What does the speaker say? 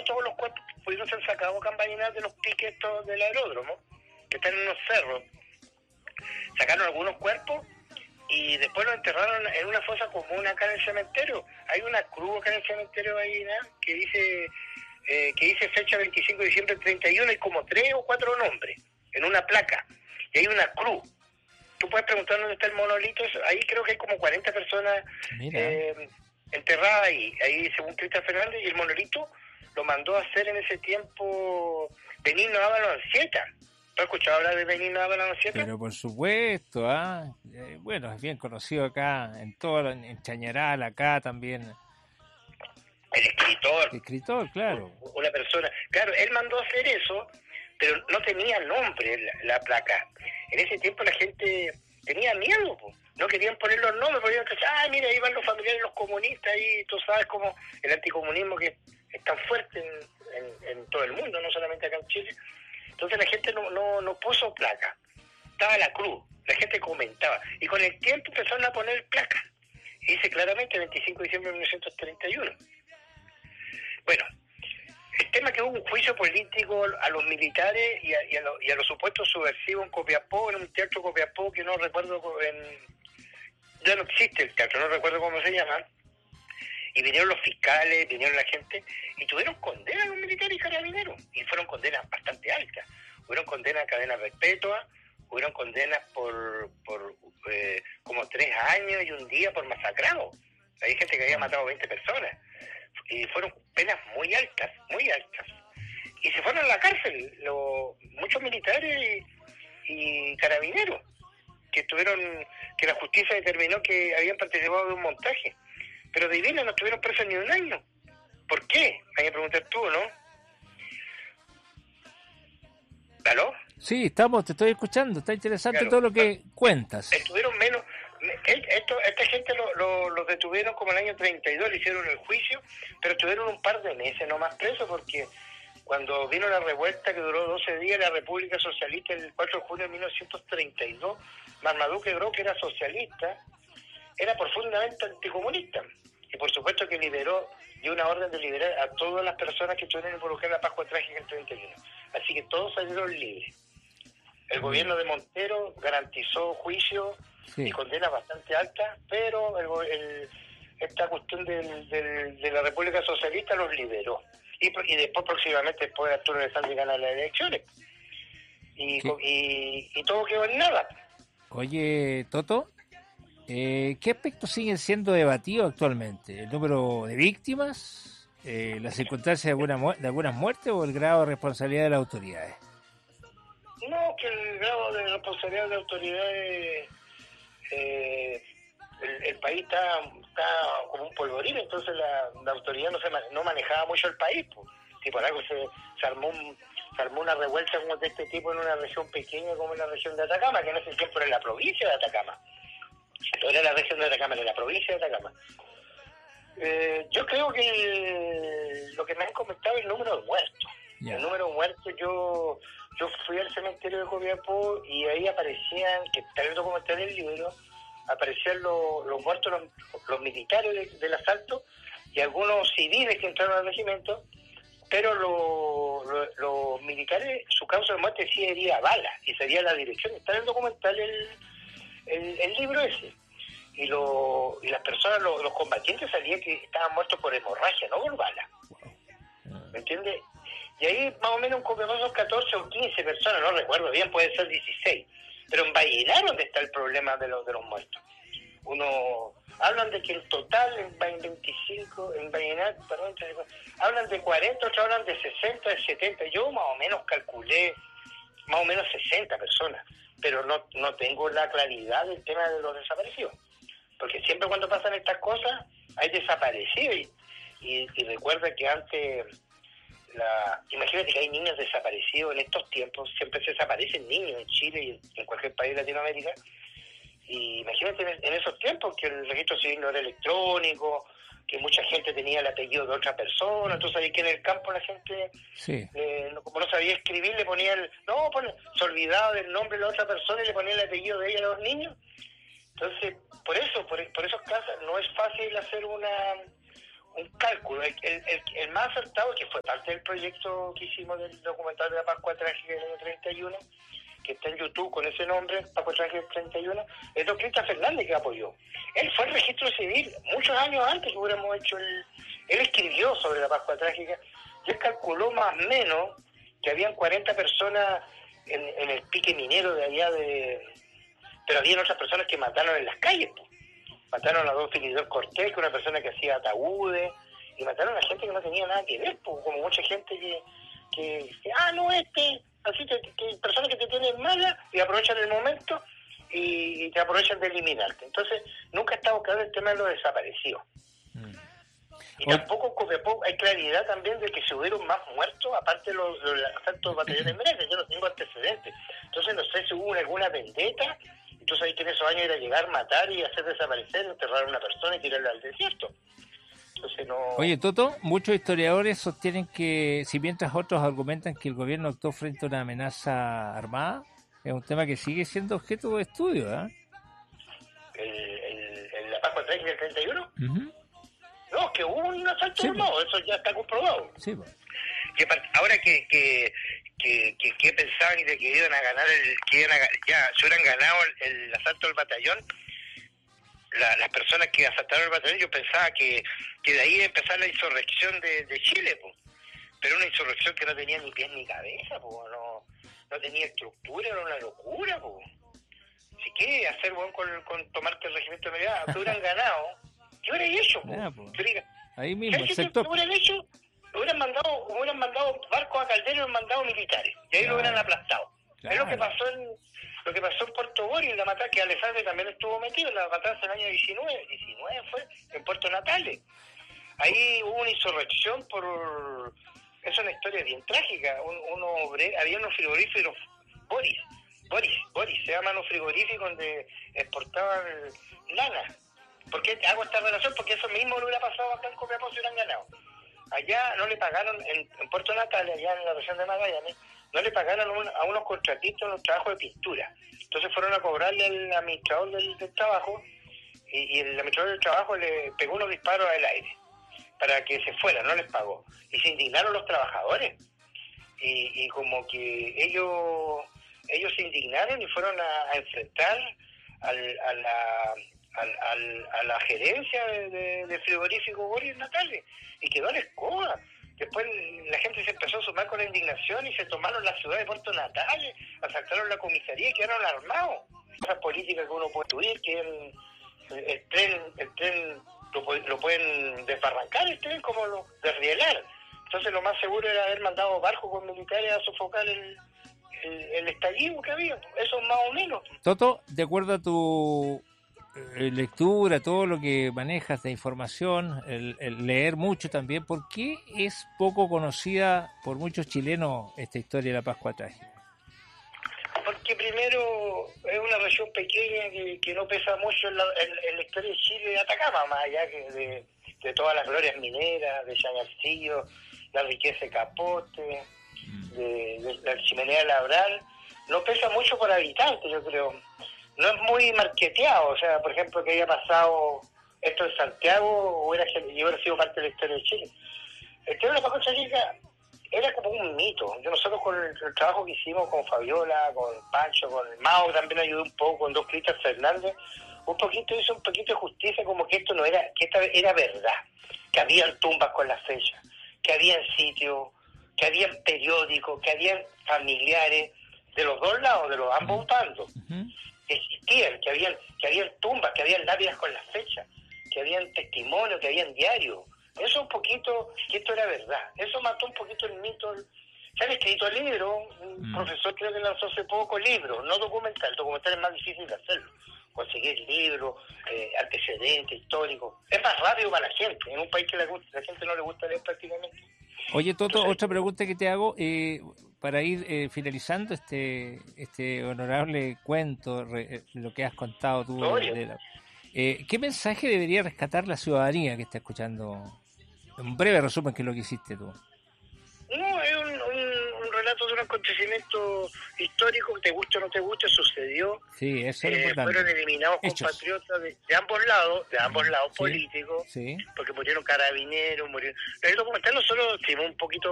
no todos los cuerpos pudieron ser sacados acá en Vallenar de los piques estos del aeródromo, que están en unos cerros. Sacaron algunos cuerpos y después los enterraron en una fosa común acá en el cementerio. Hay una cruz acá en el cementerio ahí, ¿no? que dice fecha 25 de diciembre del 31, hay como 3 o 4 nombres en una placa, y hay una cruz. Tú puedes preguntar dónde está el monolito, ahí creo que hay como 40 personas enterradas ahí según Cristian Fernández, y el monolito lo mandó a hacer en ese tiempo Benigno Ávalo Anzieta. ¿Tú has escuchado hablar de Benigno Ávalo Anzieta? Pero por supuesto, bueno, es bien conocido acá, en Chañaral, acá también. El escritor. El escritor, claro. Una persona. Claro, él mandó a hacer eso, pero no tenía nombre la placa. En ese tiempo la gente tenía miedo, pues. No querían poner los nombres, porque iban a pensar, mira, ahí van los familiares de los comunistas, ahí tú sabes cómo el anticomunismo que es tan fuerte en todo el mundo, no solamente acá en Chile. Entonces la gente no puso placa. Estaba la cruz, la gente comentaba. Y con el tiempo empezaron a poner placas. Y dice claramente 25 de diciembre de 1931. Bueno, el tema que hubo un juicio político a los militares y a los supuestos subversivos en Copiapó, en un teatro Copiapó que no recuerdo, ya no existe el teatro, no recuerdo cómo se llama, y vinieron los fiscales, vinieron la gente, y tuvieron condenas a los militares y carabineros, y fueron condenas bastante altas. Hubieron condenas a cadena perpetua, hubieron condenas por como 3 años y un día por masacrado. Hay gente que había matado 20 personas. Y fueron penas muy altas, muy altas. Y se fueron a la cárcel muchos militares y carabineros que la justicia determinó que habían participado de un montaje. Pero de Divina no estuvieron presos ni un año. ¿Por qué? Hay que preguntar tú, ¿no? ¿Aló? Sí, te estoy escuchando, está interesante claro, todo lo que cuentas. Estuvieron menos. Esta gente lo detuvieron como en el año 32, le hicieron el juicio, pero estuvieron un par de meses nomás presos, porque cuando vino la revuelta que duró 12 días, la República Socialista, el 4 de junio de 1932, Marmaduke Gro, que era socialista, era profundamente anticomunista, y por supuesto que dio una orden de liberar a todas las personas que estuvieron involucradas en la Pascua Trágica en el 31. Así que todos salieron libres. El gobierno de Montero garantizó juicio y condenas bastante altas, pero esta cuestión de la República Socialista los liberó. Y después, próximamente, después Arturo Elizalde gana las elecciones. Y todo quedó en nada. Oye, Toto, ¿qué aspectos siguen siendo debatidos actualmente? ¿El número de víctimas? ¿Las circunstancias de algunas muertes o el grado de responsabilidad de las autoridades? No, que el grado de responsabilidad de las autoridades, el país está como un polvorín, entonces la autoridad no manejaba mucho el país, pues. Y por algo se armó una revuelta como de este tipo en una región pequeña como en la región de Atacama, que en ese tiempo era la provincia de Atacama. No era la región de Atacama, era la provincia de Atacama. Yo creo que lo que me han comentado es el número de muertos. El número de muertos, yo fui al cementerio de Copiapó y ahí aparecían, que está en el documental del libro, aparecían los muertos, los militares del asalto y algunos civiles que entraron al regimiento, pero los militares, su causa de muerte sí sería bala, y sería la dirección. Está en el documental el libro ese. Y las personas, los combatientes salían que estaban muertos por hemorragia, no por bala. ¿Me entiendes? Y ahí más o menos en Copiapó son 14 o 15 personas, no recuerdo bien, puede ser 16. Pero en Vallenar donde está el problema de los muertos. Hablan de que el total en 25, en Vallenar, perdón, hablan de 40, otros hablan de 60, de 70. Yo más o menos calculé más o menos 60 personas, pero no tengo la claridad del tema de los desaparecidos. Porque siempre cuando pasan estas cosas hay desaparecidos y recuerda que antes, imagínate que hay niños desaparecidos en estos tiempos, siempre se desaparecen niños en Chile y en cualquier país de Latinoamérica, y imagínate en esos tiempos que el registro civil no era electrónico, que mucha gente tenía el apellido de otra persona, entonces ahí que en el campo la gente, como no sabía escribir, le ponía se olvidaba del nombre de la otra persona y le ponía el apellido de ella a los niños. Entonces, por esos casos no es fácil hacer un cálculo. El más acertado, que fue parte del proyecto que hicimos del documental de la Pascua Trágica del año 31, que está en YouTube con ese nombre, Pascua Trágica del 31, es don Cristian Fernández, que apoyó. Él fue al registro civil muchos años antes que hubiéramos hecho Él escribió sobre la Pascua Trágica y él calculó más o menos que habían 40 personas en el pique minero de allá pero había otras personas que mataron en las calles, pues. Mataron a don Filidor Cortés, que es una persona que hacía ataúdes, y mataron a gente que no tenía nada que ver, pues, como mucha gente que no, así que personas que te tienen mala y aprovechan el momento y te aprovechan de eliminarte. Entonces, nunca ha estado claro el tema de los desaparecidos. Y tampoco hay claridad también de que se hubieron más muertos, aparte de los asaltos de batallones menores. Yo no tengo antecedentes. Entonces, no sé si hubo alguna vendetta. Entonces, ahí que en esos años era llegar, matar y hacer desaparecer, enterrar a una persona y tirarla al desierto. Entonces, no. Oye, Toto, muchos historiadores sostienen que, si mientras otros argumentan que el gobierno actuó frente a una amenaza armada, es un tema que sigue siendo objeto de estudio, ¿eh? ¿La Pascua Trágica del 31? Uh-huh. No, que hubo un asalto armado, eso ya está comprobado. Sí, pues. Ahora que pensaban y de que iban a ganar ya se hubieran ganado el asalto del batallón, las personas que asaltaron el batallón, yo pensaba que de ahí iba a empezar la insurrección de Chile, pues. Pero una insurrección que no tenía ni pies ni cabeza, pues, no tenía estructura, era una locura, pues. Si qué hacer con tomarte el regimiento de Merida, que hubieran ganado, ¿qué hubieran hecho, pues? Ahí mismo, el ¿qué sector. hubieran hecho? Hubieran mandado barcos a Caldero y hubieran mandado militares, y ahí lo hubieran aplastado. Claro. Es lo que pasó en Puerto Boris, en la matanza, que Alessandro también estuvo metido en la matanza del año 19 fue, en Puerto Natales. Ahí hubo una insurrección es una historia bien trágica. Había unos frigoríferos, Boris, se llaman los frigoríficos donde exportaban lana. ¿Por qué hago esta relación? Porque eso mismo lo hubiera pasado acá en Copiapó si hubieran ganado. Allá no le pagaron, en Puerto Natales, allá en la región de Magallanes, no le pagaron a unos contratistas unos trabajos de pintura. Entonces fueron a cobrarle al administrador del trabajo y el administrador del trabajo le pegó unos disparos al aire para que se fuera, no les pagó. Y se indignaron los trabajadores. Y como que ellos se indignaron y fueron a enfrentar a la gerencia de frigorífico Boris Natales, y quedó la escoba. Después la gente se empezó a sumar con la indignación y se tomaron la ciudad de Puerto Natales, asaltaron la comisaría y quedaron armados. Esas políticas que uno puede estudiar, que el tren lo pueden desbarrancar, el tren, como lo desrielar. Entonces lo más seguro era haber mandado barcos con militares a sofocar el estallido que había. Eso más o menos. Toto, de acuerdo a tu lectura, todo lo que manejas de información, el leer mucho también, ¿por qué es poco conocida por muchos chilenos esta historia de la Pascua Trágica? Porque primero es una región pequeña que no pesa mucho en la historia de Chile de Atacama, más allá que de todas las glorias mineras, de Chañarcillo, la riqueza de Capote, de la chimenea labral, no pesa mucho por habitante, yo creo. No es muy marqueteado, o sea, por ejemplo, que haya pasado esto en Santiago hubiera sido parte de la historia de Chile. El tema de la Pascua Trágica era como un mito. Nosotros con el trabajo que hicimos con Fabiola, con Pancho, con el Mao, también ayudó un poco, con don Cristian Fernández, hizo un poquito de justicia, como que esto era verdad, que habían tumbas con las fechas, que habían sitios, que habían periódicos, que habían familiares de los dos lados, de los ambos bandos. Uh-huh. Que existían, que habían tumbas, que habían lápidas con las fechas, que habían testimonios, que habían diarios. Eso un poquito, que esto era verdad. Eso mató un poquito el mito. Se han escrito libros, un profesor creo que lanzó hace poco libros, no documental. Documental es más difícil de hacerlo. Conseguir libros, antecedentes históricos. Es más rápido para la gente, en un país que la gente no le gusta leer prácticamente. Oye, Toto, entonces, otra pregunta que te hago, para ir finalizando este honorable cuento, lo que has contado tú. ¿Qué mensaje debería rescatar la ciudadanía que está escuchando? Un breve resumen, que es lo que hiciste tú. No, es un relato de un acontecimiento histórico, te guste o no te guste, sucedió. Sí, eso es importante. Fueron eliminados Hechos. compatriotas de ambos lados Sí, políticos, sí. porque murieron carabineros, El documental no solo filmó un poquito